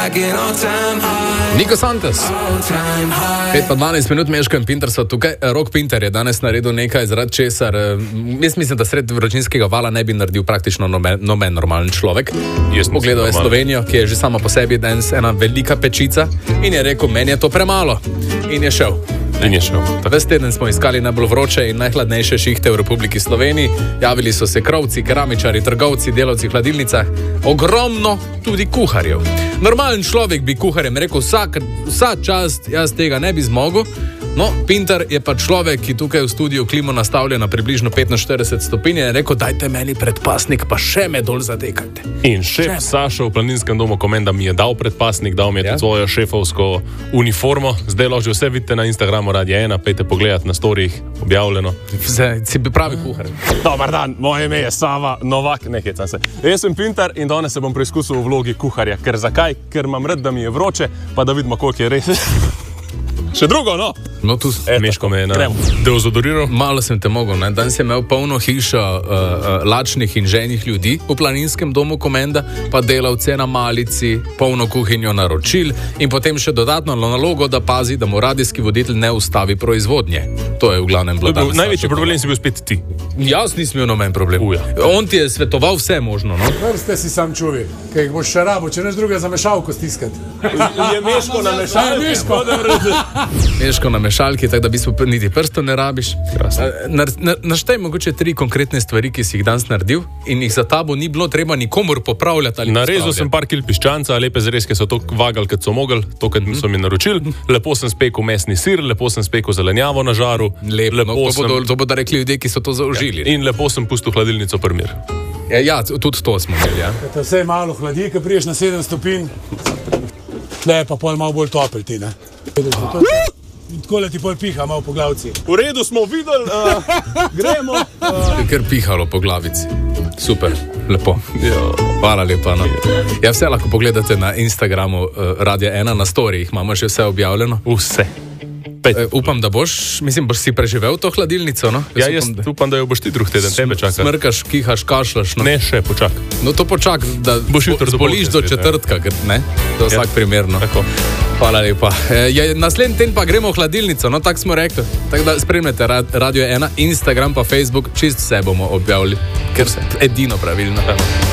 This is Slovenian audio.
Niko Santos. 5:12 minut, Meško in Pinter so tukaj. Rok Pinter je danes naredil nekaj, zaradi česar jaz mislim, da sred vročinskega vala ne bi naredil praktično noben normalen človek. Pogledal je Slovenijo, ki je že sama po sebi ena velika pečica in je rekel, meni je to premalo. In je šel. Ves teden smo iskali najbolj vroče in najhladnejše šihte v Republiki Sloveniji. Javili so se krovci, keramičari, trgovci, delavci v hladilnicah, ogromno tudi kuharjev. Normalen človek bi kuharjem rekel, vsa čast, jaz tega ne bi zmogel. No, Pinter je pa človek, ki tukaj v studiu klimo nastavlja na približno 45 stopinj in je rekel, dajte meni predpasnik, pa še me dol zatekajte. In šef Sašo v planinskem domu Komenda mi je dal predpasnik, dal mi je tudi svojo šefovsko uniformo. Zdaj lahko že vse vidite na Instagramu Radia 1, pejte pogledat na storijih, objavljeno. Si bi pravi kuhar. Dobar dan, moje ime je Sava Novak, ne hecam se. Jaz sem Pinter in danes se bom preizkusil v vlogi kuharja. Ker zakaj? Ker imam rad, da mi je vroče, pa da vidimo, koliko je res. Še drugo, no? No, tu Meško me je deozodoriral. Malo sem te mogel, ne? Danes je imel polno hišo lačnih in ženih ljudi v planinskem domu Komenda, pa delavce na malici, polno kuhinjo naročil in potem še dodatno nalogo, da pazi, da mu radijski voditelj ne ustavi proizvodnje. To je v glavnem bilo danes. Največji problem si bil spet ti. Jaz nisem imel noben problem. On ti je svetoval vse možno, no? Vrste si sam čuvi, kaj boš še rabo, če neš druga za mešalko stiskati. Je Meško na mešalki. Meško na mešalki, tako da bi niti prsto ne rabiš. Naštaj mogoče 3 konkretne stvari, ki si jih danes naredil in jih za tabo ni bilo treba nikomor popravljati ali narezal sem par kil piščanca, lepe zrezke so to vagali, kad so mogli, to, kad so mi naročili. Lepo sem spekel mesni sir, lepo sem spekel zelenjavo na žaru. To bodo rekli ljudje, ki so to zaužili. In lepo sem pustil hladilnico primir. Ja, tudi to smo imeli, ja. Te vse malo hladi, ko priješ na 7 stopinj, tle pa pol malo bolj topel ti, ne? In tako le ti pol piha malo po glavici. V redu smo videli, gremo. Ker pihalo po glavici. Super, lepo. Hvala lepa. No. Ja, vse lahko pogledate na Instagramu Radia 1, na storijih imamo še vse objavljeno. Vse. Upam, da boš si preživel to hladilnico, no? Jaz upam, da jo boš ti drug teden, tebe čaka. Smrkaš, kihaš, kašlaš, no? Ne, še počak. No to počak, da boš zboliš do četrtka, ne? Do vsak primerno. Tako. Hvala lepa. Naslednji teden pa gremo v hladilnico, no tako smo rekli. Tako da spremljate Radio 1, Instagram pa Facebook, čist vse bomo objavili, ker se edino pravilno.